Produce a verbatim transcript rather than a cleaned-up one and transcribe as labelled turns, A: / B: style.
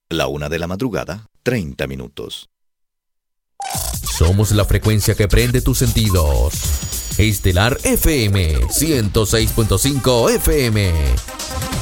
A: La una de la madrugada, treinta minutos.
B: Somos la frecuencia que prende tus sentidos. Estelar F M ciento seis punto cinco F M.